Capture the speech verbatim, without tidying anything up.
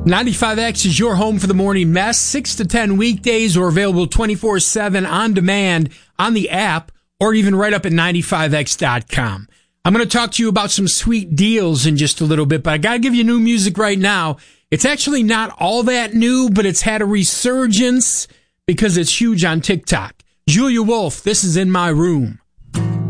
ninety-five X is your home for the morning mess, six to ten weekdays, or available twenty-four seven on demand on the app, or even right up at ninety-five X dot com. I'm going to talk to you about some sweet deals in just a little bit, but I got to give you new music right now. It's actually not all that new, but it's had a resurgence because it's huge on TikTok. Julia Wolf, this is In My Room.